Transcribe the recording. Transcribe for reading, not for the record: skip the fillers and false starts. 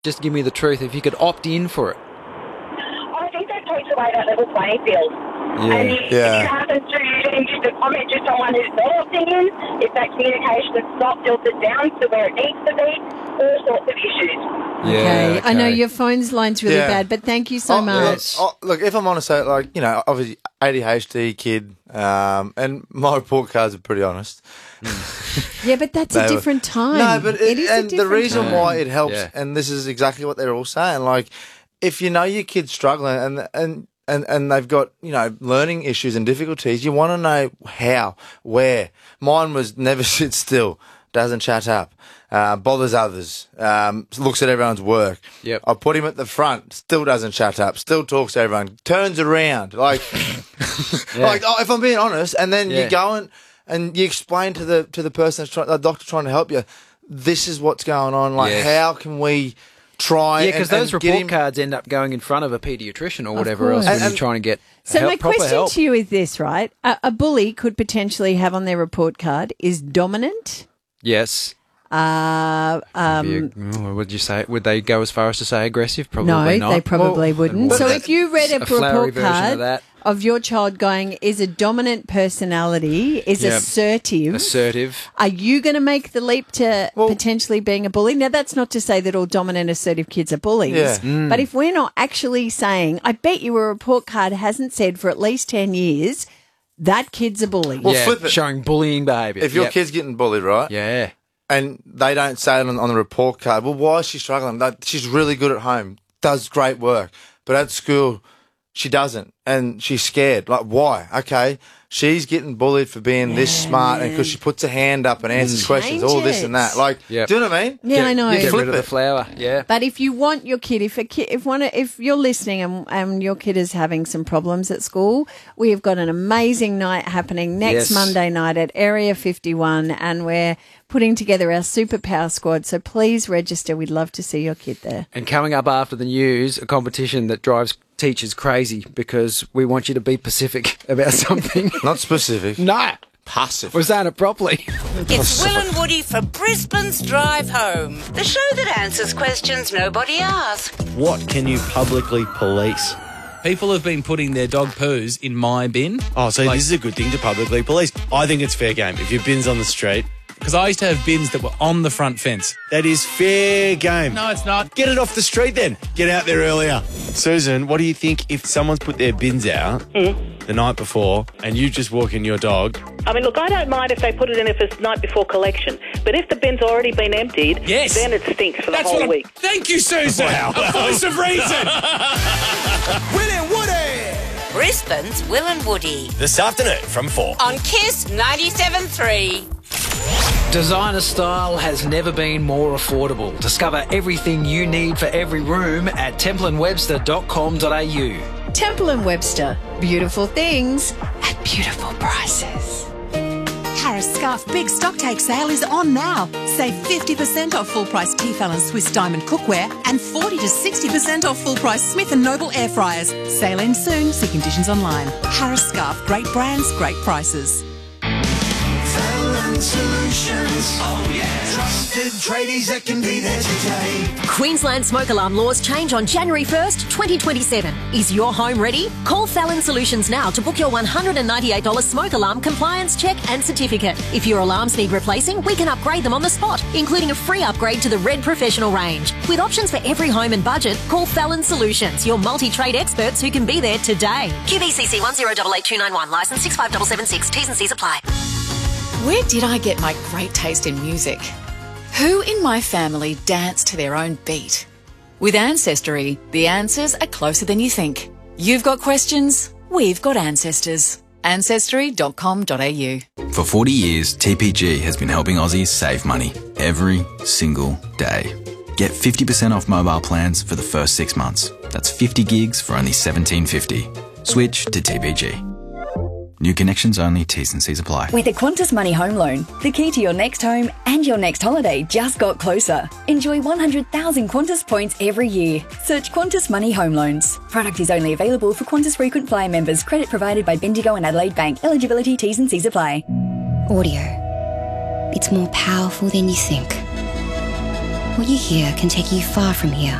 Just give me the truth. If you could opt in for it. I think that takes away that level playing field. Yeah. And if you happen to use a comment to someone who's not opting in, if that communication is not filtered down to where it needs to be, all sorts of issues. Okay. I know your phone's line's really bad, but thank you so much. Look, if I'm honest, obviously ADHD kid, and my report cards are pretty honest. Yeah, but that's a different time. No, but it is and a different the reason time. why it helps, and this is exactly what they're all saying, like, if you know your kid's struggling and they've got, learning issues and difficulties, you want to know how, where. Mine was never sit still, doesn't chat up, bothers others, looks at everyone's work. Yep. I put him at the front, still doesn't chat up, still talks to everyone, turns around. Like, if I'm being honest, and then you go and you explain to the person, the doctor trying to help you, this is what's going on. Like, how can we try? Yeah, because those report cards end up going in front of a paediatrician or whatever else when you're trying to get my proper question help. to you is this, right? A bully could potentially have on their report card is dominant. Yes. Would you say? Would they go as far as to say aggressive? Probably not. No, they probably wouldn't. So if you read a report version card of your child going, is a dominant personality, is assertive, are you going to make the leap to potentially being a bully? Now, that's not to say that all dominant, assertive kids are bullies, but if we're not actually saying, I bet you a report card hasn't said for at least 10 years, that kid's a bully. Well, flip it. Showing bullying behaviour. If your kid's getting bullied, right? Yeah. And they don't say it on the report card, well, why is she struggling? She's really good at home, does great work, but at school, she doesn't, and she's scared. Like, why? Okay, she's getting bullied for being this smart, and because she puts her hand up and answers questions, all this and that. Like, do you know what I mean? Yeah, I know. Get rid of the flower. Yeah. But if you want your kid, if you're listening and your kid is having some problems at school, we have got an amazing night happening next Monday night at Area 51, and we're putting together our superpower squad. So please register. We'd love to see your kid there. And coming up after the news, a competition that drives teachers crazy because we want you to be Pacific about something. Not specific. No. Passive. We're saying it properly. It's Will and Woody for Brisbane's Drive Home, the show that answers questions nobody asks. What can you publicly police? People have been putting their dog poos in my bin. Oh, so this is a good thing to publicly police. I think it's fair game. If your bin's on the street. Because I used to have bins that were on the front fence. That is fair game. No, it's not. Get it off the street then. Get out there earlier. Susan, what do you think if someone's put their bins out the night before and you just walk in your dog? I mean, look, I don't mind if they put it in if it's night before collection. But if the bin's already been emptied, then it stinks for the whole week. Thank you, Susan. Wow. A voice of reason. Will and Woody. Brisbane's Will and Woody. This afternoon from 4. On KISS 97.3. Designer style has never been more affordable. Discover everything you need for every room at templeandwebster.com.au. Temple & Webster. Beautiful things at beautiful prices. Harris Scarf Big Stocktake Sale is on now. Save 50% off full-price Tefal and Swiss Diamond cookware and 40 to 60% off full-price Smith & Noble air fryers. Sale ends soon. See conditions online. Harris Scarf. Great brands, great prices. Solutions. Oh yeah. Trusted tradies that can be there today. Queensland smoke alarm laws change on January 1st, 2027. Is your home ready? Call Fallon Solutions now to book your $198 smoke alarm compliance check and certificate. If your alarms need replacing, we can upgrade them on the spot, including a free upgrade to the Red Professional range. With options for every home and budget, call Fallon Solutions, your multi-trade experts who can be there today. QBCC 1088291, licence 65776, T's and C's apply. Where did I get my great taste in music? Who in my family danced to their own beat? With Ancestry, the answers are closer than you think. You've got questions, we've got ancestors. Ancestry.com.au. For 40 years, TPG has been helping Aussies save money every single day. Get 50% off mobile plans for the first 6 months. That's 50 gigs for only $17.50. Switch to TPG. New connections only, T's and C's apply. With a Qantas Money Home Loan, the key to your next home and your next holiday just got closer. Enjoy 100,000 Qantas points every year. Search Qantas Money Home Loans. Product is only available for Qantas Frequent Flyer members. Credit provided by Bendigo and Adelaide Bank. Eligibility, T's and C's apply. Audio. It's more powerful than you think. What you hear can take you far from here.